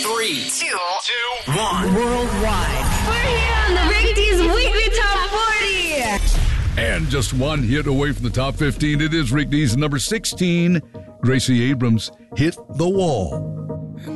3, 2, 1. Worldwide. We're here on the Rick D's Weekly Top 40. And just one hit away from the top 15. It is Rick D's number 16. Gracie Abrams, Hit the Wall.